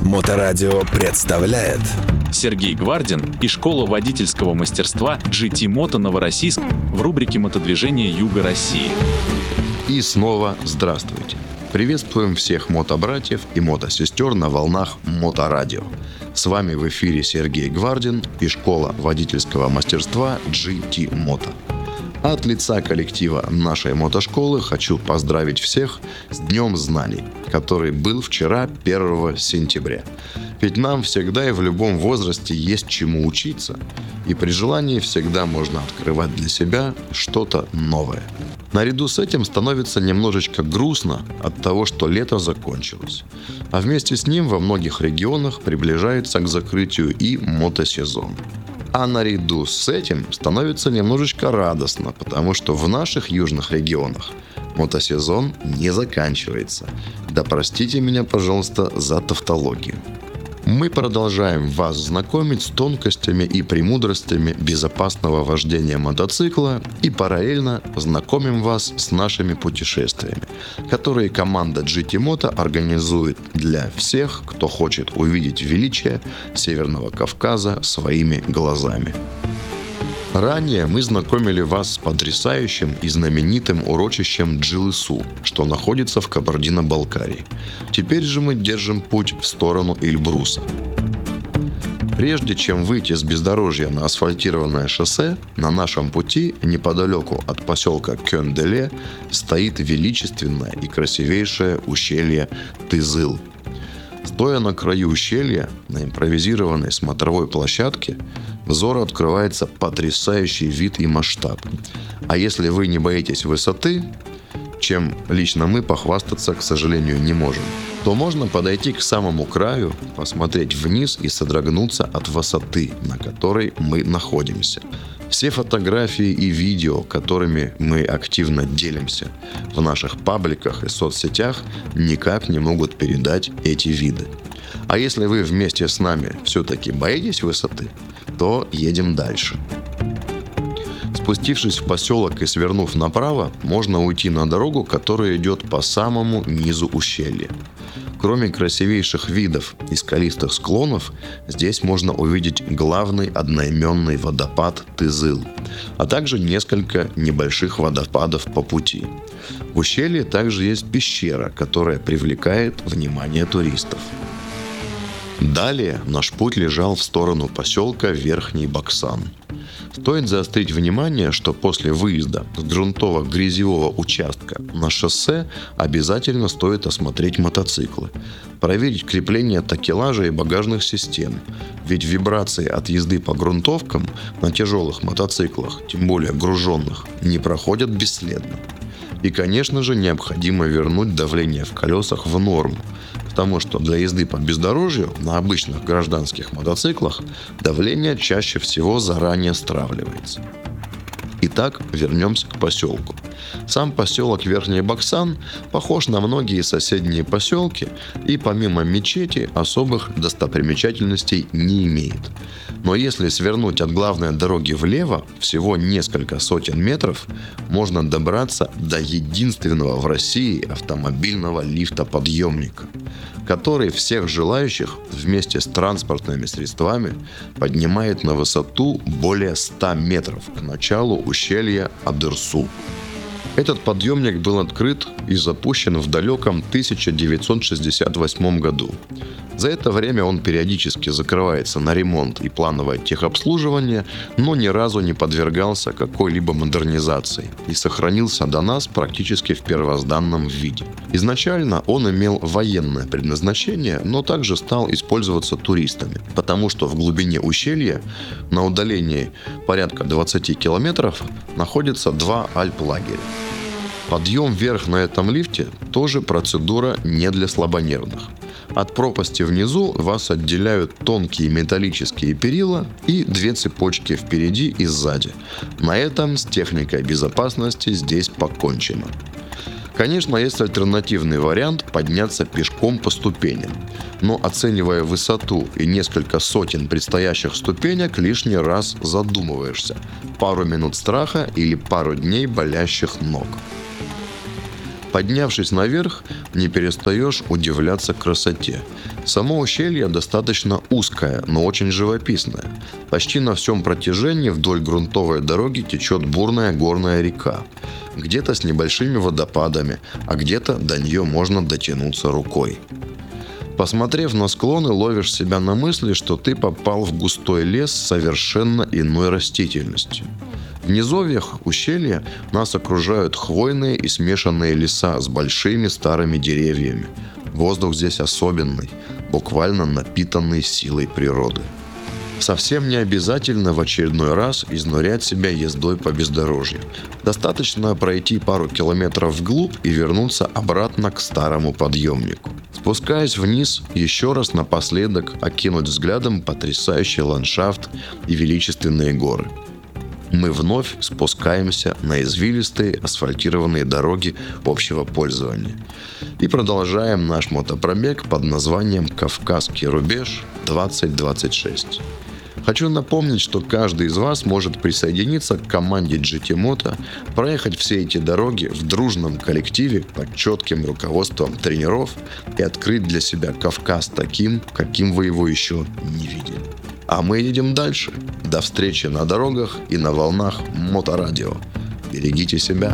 Моторадио представляет Сергей Гвардин и школа водительского мастерства GT Moto Новороссийск в рубрике «Мотодвижение Юга России». И снова здравствуйте! Приветствуем всех мотобратьев и мотосестер на волнах Моторадио. С вами в эфире Сергей Гвардин и школа водительского мастерства GT Moto. От лица коллектива нашей мотошколы хочу поздравить всех с Днем Знаний, который был вчера, 1 сентября. Ведь нам всегда и в любом возрасте есть чему учиться, и при желании всегда можно открывать для себя что-то новое. Наряду с этим становится немножечко грустно от того, что лето закончилось, а вместе с ним во многих регионах приближается к закрытию и мотосезон. А наряду с этим становится немножечко радостно, потому что в наших южных регионах мотосезон не заканчивается. Да простите меня, пожалуйста, за тавтологию. Мы продолжаем вас знакомить с тонкостями и премудростями безопасного вождения мотоцикла и параллельно знакомим вас с нашими путешествиями, которые команда GT Moto организует для всех, кто хочет увидеть величие Северного Кавказа своими глазами. Ранее мы знакомили вас с потрясающим и знаменитым урочищем Джилысу, что находится в Кабардино-Балкарии. Теперь же мы держим путь в сторону Эльбруса. Прежде чем выйти с бездорожья на асфальтированное шоссе, на нашем пути, неподалеку от поселка Кён-Деле, стоит величественное и красивейшее ущелье Тызыл. Стоя на краю ущелья, на импровизированной смотровой площадке, взору открывается потрясающий вид и масштаб. А если вы не боитесь высоты, чем лично мы похвастаться, к сожалению, не можем, то можно подойти к самому краю, посмотреть вниз и содрогнуться от высоты, на которой мы находимся. Все фотографии и видео, которыми мы активно делимся в наших пабликах и соцсетях, никак не могут передать эти виды. А если вы вместе с нами все-таки боитесь высоты, то едем дальше. Спустившись в поселок и свернув направо, можно уйти на дорогу, которая идет по самому низу ущелья. Кроме красивейших видов и скалистых склонов, здесь можно увидеть главный одноименный водопад Тызыл, а также несколько небольших водопадов по пути. В ущелье также есть пещера, которая привлекает внимание туристов. Далее наш путь лежал в сторону поселка Верхний Баксан. Стоит заострить внимание, что после выезда с грунтово-грязевого участка на шоссе обязательно стоит осмотреть мотоциклы, проверить крепление такелажа и багажных систем, ведь вибрации от езды по грунтовкам на тяжелых мотоциклах, тем более груженных, не проходят бесследно. И, конечно же, необходимо вернуть давление в колесах в норму, потому что для езды по бездорожью на обычных гражданских мотоциклах давление чаще всего заранее стравливается. Итак, вернемся к поселку. Сам поселок Верхний Баксан похож на многие соседние поселки и помимо мечети особых достопримечательностей не имеет. Но если свернуть от главной дороги влево, всего несколько сотен метров, можно добраться до единственного в России автомобильного лифта-подъемника, который всех желающих вместе с транспортными средствами поднимает на высоту более 100 метров к началу ущелья Адырсу. Этот подъемник был открыт и запущен в далеком 1968 году. За это время он периодически закрывается на ремонт и плановое техобслуживание, но ни разу не подвергался какой-либо модернизации и сохранился до нас практически в первозданном виде. Изначально он имел военное предназначение, но также стал использоваться туристами, потому что в глубине ущелья, на удалении порядка 20 километров, находятся два альп-лагеря. Подъем вверх на этом лифте тоже процедура не для слабонервных. От пропасти внизу вас отделяют тонкие металлические перила и две цепочки впереди и сзади. На этом с техникой безопасности здесь покончено. Конечно, есть альтернативный вариант подняться пешком по ступеням, но оценивая высоту и несколько сотен предстоящих ступенек, лишний раз задумываешься: пару минут страха или пару дней болящих ног. Поднявшись наверх, не перестаешь удивляться красоте. Само ущелье достаточно узкое, но очень живописное. Почти на всем протяжении вдоль грунтовой дороги течет бурная горная река. Где-то с небольшими водопадами, а где-то до нее можно дотянуться рукой. Посмотрев на склоны, ловишь себя на мысли, что ты попал в густой лес с совершенно иной растительностью. В низовьях ущелья нас окружают хвойные и смешанные леса с большими старыми деревьями. Воздух здесь особенный, буквально напитанный силой природы. Совсем не обязательно в очередной раз изнурять себя ездой по бездорожью. Достаточно пройти пару километров вглубь и вернуться обратно к старому подъемнику. Спускаясь вниз, еще раз напоследок окинуть взглядом потрясающий ландшафт и величественные горы. Мы вновь спускаемся на извилистые асфальтированные дороги общего пользования и продолжаем наш мотопробег под названием «Кавказский рубеж 2026». Хочу напомнить, что каждый из вас может присоединиться к команде GT Moto, проехать все эти дороги в дружном коллективе под четким руководством тренеров и открыть для себя Кавказ таким, каким вы его еще не видели. А мы едем дальше. До встречи на дорогах и на волнах Моторадио. Берегите себя.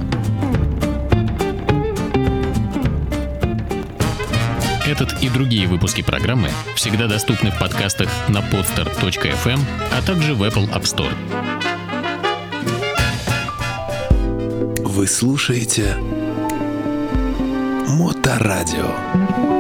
Этот и другие выпуски программы всегда доступны в подкастах на podster.fm, а также в Apple App Store. Вы слушаете Моторадио.